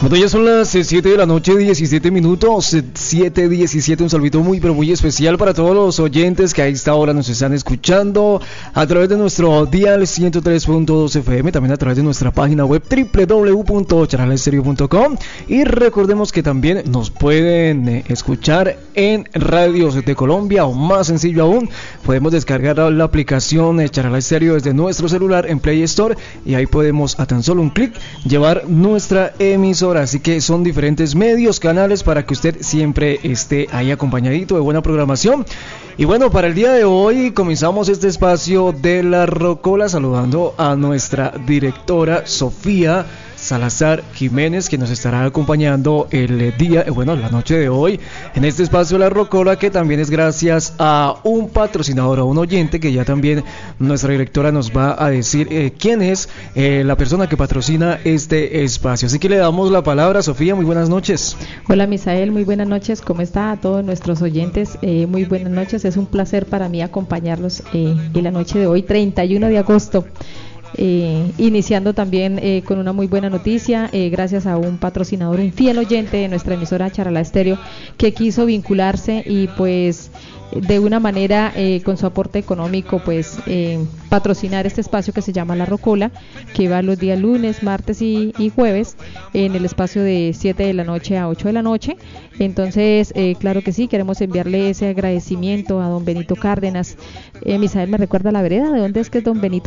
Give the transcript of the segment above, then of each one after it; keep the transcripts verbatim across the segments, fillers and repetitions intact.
Bueno, ya son las siete de la noche, diecisiete minutos, siete diecisiete. Un saludito muy, pero muy especial para todos los oyentes que a esta hora nos están escuchando a través de nuestro dial ciento tres punto dos F M, también a través de nuestra página web doble u doble u doble u punto charala estéreo punto com. Y recordemos que también nos pueden eh, escuchar en Radios de Colombia, o más sencillo aún, podemos descargar la aplicación eh, Charala Estéreo desde nuestro celular en Play Store, y ahí podemos a tan solo un clic llevar nuestra emisora. Así que son diferentes medios, canales para que usted siempre esté ahí acompañadito de buena programación. Y bueno, para el día de hoy comenzamos este espacio de La Rocola saludando a nuestra directora Sofía Salazar Jiménez, que nos estará acompañando el día, bueno, la noche de hoy en este espacio de La Rocola, que también es gracias a un patrocinador, a un oyente, que ya también nuestra directora nos va a decir eh, quién es eh, la persona que patrocina este espacio. Así que le damos la palabra a Sofía. Muy buenas noches. Hola Misael, muy buenas noches. ¿Cómo está? A todos nuestros oyentes, eh, muy buenas noches. Es un placer para mí acompañarlos eh, en la noche de hoy, treinta y uno de agosto. Eh, iniciando también eh, con una muy buena noticia, eh, gracias a un patrocinador, un fiel oyente de nuestra emisora Charala Estéreo, que quiso vincularse y pues de una manera eh, con su aporte económico pues eh, patrocinar este espacio que se llama La Rocola, que va los días lunes, martes y, y jueves en el espacio de siete de la noche a ocho de la noche. Entonces eh, claro que sí, queremos enviarle ese agradecimiento a don Benito Cárdenas. eh, Misael, ¿me recuerda la vereda? ¿De dónde es que es don Benito?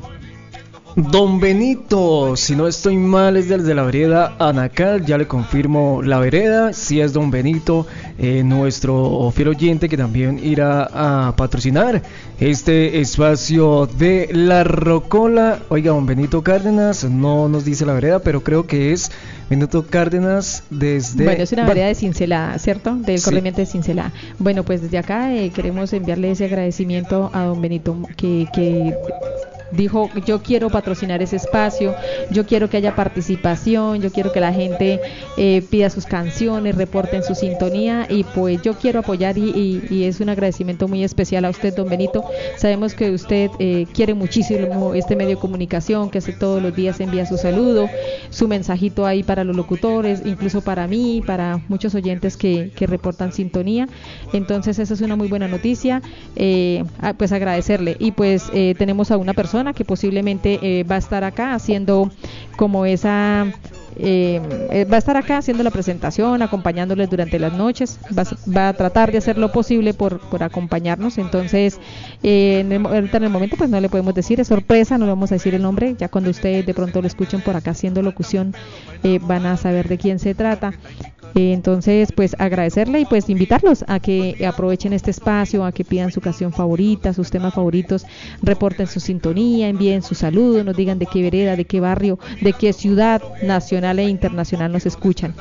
Don Benito, si no estoy mal, es desde la vereda Anacal. Ya le confirmo la vereda, si es Don Benito, eh, nuestro fiel oyente, que también irá a patrocinar este espacio de La Rocola. Oiga, Don Benito Cárdenas no nos dice la vereda, pero creo que es Benito Cárdenas desde... Bueno, es una vereda de Cincelada, ¿cierto? Del sí. corregimiento de Cincelada. Bueno, pues desde acá eh, queremos enviarle ese agradecimiento a Don Benito, que... que dijo, yo quiero patrocinar ese espacio, yo quiero que haya participación, yo quiero que la gente eh, pida sus canciones, reporten su sintonía, y pues yo quiero apoyar y, y, y es un agradecimiento muy especial a usted, don Benito. Sabemos que usted eh, quiere muchísimo este medio de comunicación, que hace todos los días envía su saludo, su mensajito ahí para los locutores, incluso para mí, para muchos oyentes que, que reportan sintonía. Entonces esa es una muy buena noticia, eh, pues agradecerle. Y pues eh, tenemos a una persona que posiblemente eh, va a estar acá haciendo como esa eh, eh, va a estar acá haciendo la presentación, acompañándoles durante las noches, va, va a tratar de hacer lo posible por, por acompañarnos. Entonces eh, en el, ahorita en el momento pues no le podemos decir, es sorpresa, no le vamos a decir el nombre, ya cuando ustedes de pronto lo escuchen por acá haciendo locución eh, van a saber de quién se trata. Eh, entonces pues agradecerle y pues invitarlos a que aprovechen este espacio, a que pidan su canción favorita, sus temas favoritos, reporten su sintonía, envíen su saludo, nos digan de qué vereda, de qué barrio, de qué ciudad nacional e internacional nos escuchan.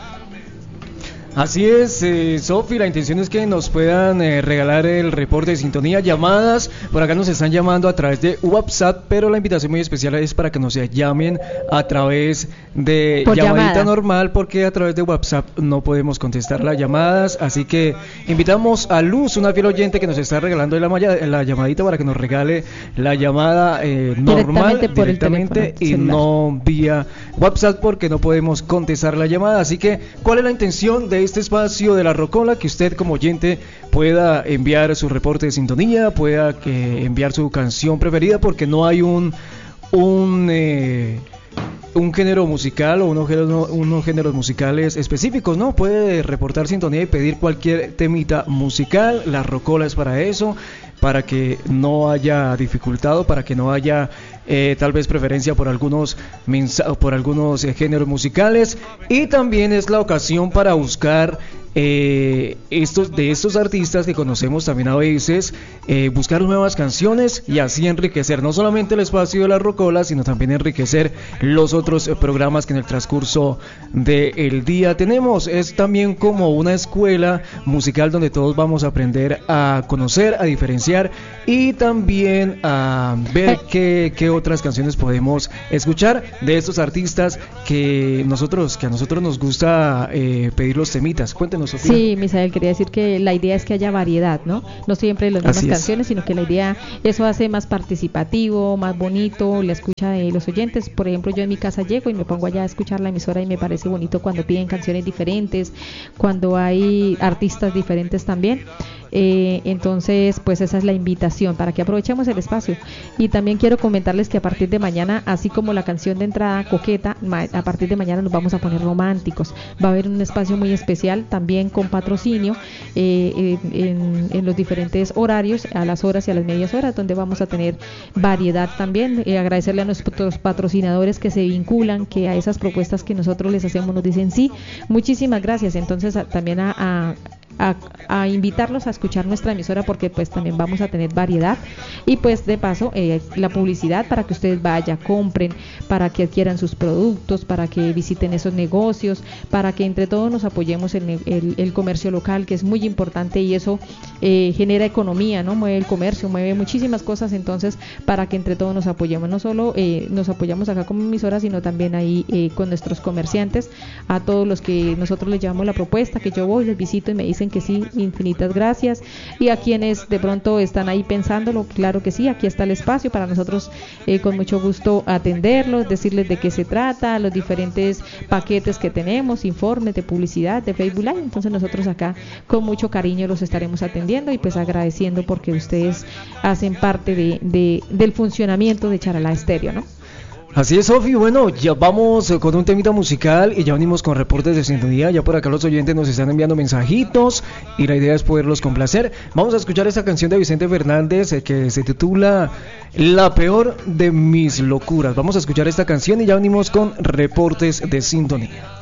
Así es, eh, Sofi, la intención es que nos puedan eh, regalar el reporte de sintonía, llamadas. Por acá nos están llamando a través de WhatsApp, pero la invitación muy especial es para que nos llamen a través de Por llamadita llamada. normal, porque a través de WhatsApp no podemos contestar las llamadas. Así que invitamos a Luz, una fiel oyente que nos está regalando la, la llamadita, para que nos regale la llamada eh, normal, Directamente por el directamente, teléfono y celular. no vía WhatsApp, porque no podemos contestar la llamada. Así que, ¿cuál es la intención de este espacio de La Rocola? Que usted como oyente pueda enviar su reporte de sintonía, pueda que enviar su canción preferida, porque no hay un un eh, un género musical o unos géneros, unos géneros musicales específicos, ¿no? Puede reportar sintonía y pedir cualquier temita musical. La Rocola es para eso, para que no haya dificultad, para que no haya eh, tal vez preferencia por algunos mensa- por algunos eh, géneros musicales. Y también es la ocasión para buscar eh, estos de estos artistas que conocemos también a veces, eh, buscar nuevas canciones y así enriquecer no solamente el espacio de La Rocola, sino también enriquecer los otros eh, programas que en el transcurso del día tenemos. Es también como una escuela musical donde todos vamos a aprender a conocer, a diferenciar y también a ver qué, qué otras canciones podemos escuchar de estos artistas que nosotros que a nosotros nos gusta eh, pedir los temitas. Cuéntenos. cuéntenos, Sofía. Sí, Misael, quería decir que la idea es que haya variedad, ¿no? No siempre las mismas canciones, sino que la idea, eso hace más participativo, más bonito, la escucha de los oyentes. Por ejemplo, yo en mi casa llego y me pongo allá a escuchar la emisora y me parece bonito cuando piden canciones diferentes, cuando hay artistas diferentes también. Eh, entonces, pues esa es la invitación para que aprovechemos el espacio. Y también quiero comentarles que a partir de mañana, así como la canción de entrada Coqueta, ma- a partir de mañana nos vamos a poner románticos. Va a haber un espacio muy especial también con patrocinio eh, en, en los diferentes horarios, a las horas y a las medias horas, donde vamos a tener variedad también. Eh, agradecerle a nuestros patrocinadores que se vinculan, que a esas propuestas que nosotros les hacemos nos dicen sí. Muchísimas gracias. Entonces a, también a, a A, a invitarlos a escuchar nuestra emisora, porque pues también vamos a tener variedad y pues de paso eh, la publicidad para que ustedes vayan, compren, para que adquieran sus productos, para que visiten esos negocios, para que entre todos nos apoyemos en el, el, el comercio local, que es muy importante, y eso eh, genera economía, ¿no? Mueve el comercio, mueve muchísimas cosas. Entonces, para que entre todos nos apoyemos, no solo eh, nos apoyamos acá como emisora, sino también ahí eh, con nuestros comerciantes, a todos los que nosotros les llevamos la propuesta, que yo voy, les visito y me dicen que sí, infinitas gracias. Y a quienes de pronto están ahí pensándolo, claro que sí, aquí está el espacio para nosotros, eh, con mucho gusto atenderlos, decirles de qué se trata, los diferentes paquetes que tenemos, informes de publicidad, de Facebook Live. Entonces nosotros acá con mucho cariño los estaremos atendiendo y pues agradeciendo porque ustedes hacen parte de, de del funcionamiento de Charalá Estéreo, ¿no? Así es, Sofi. Bueno, ya vamos con un temita musical y ya venimos con reportes de sintonía. Ya por acá los oyentes nos están enviando mensajitos y la idea es poderlos complacer. Vamos a escuchar esta canción de Vicente Fernández eh, que se titula La peor de mis locuras. Vamos a escuchar esta canción y ya venimos con reportes de sintonía.